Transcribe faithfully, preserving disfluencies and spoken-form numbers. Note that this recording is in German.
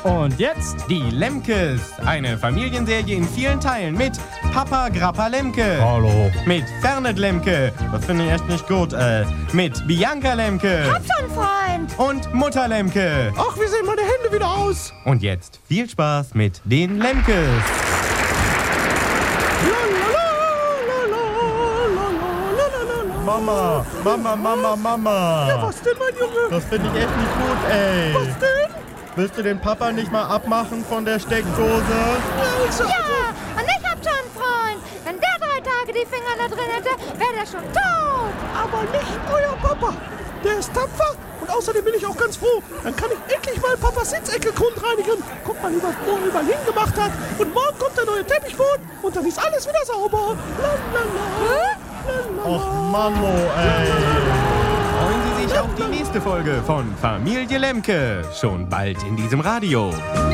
Und jetzt die Lemkes. Eine Familienserie in vielen Teilen mit Papa Grappa Lemke. Hallo. Mit Fernet Lemke. Das finde ich echt nicht gut. Äh, mit Bianca Lemke. Hab schon, Freund. Und Mutter Lemke. Ach, wie sehen meine Hände wieder aus? Und jetzt viel Spaß mit den Lemkes. Mama, Mama, Mama, Mama. Ja, was denn, mein Junge? Das finde ich echt nicht gut, ey. Was denn? Willst du den Papa nicht mal abmachen von der Steckdose? Ja, ich sag Ja, und ich hab schon, Freund. Wenn der drei Tage die Finger da drin hätte, wäre der schon tot. aber nicht euer Papa. Der ist tapfer und außerdem bin ich auch ganz froh. Dann kann ich endlich mal Papas Sitzecke grundreinigen. Guck mal, wie was Mo überall hingemacht hat. Und morgen kommt der neue Teppichboden und dann ist alles wieder sauber. Lalala. Och, Mamo, ey. Freuen Sie sich auf die nächste Folge von Familie Lemke. Schon bald in diesem Radio.